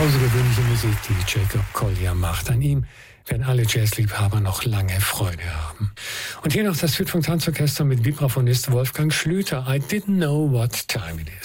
außergewöhnliche Musik, die Jacob Collier macht. An ihm werden alle Jazzliebhaber noch lange Freude haben. Und hier noch das Südfunk Tanzorchester mit Vibraphonist Wolfgang Schlüter. I didn't know what time it is.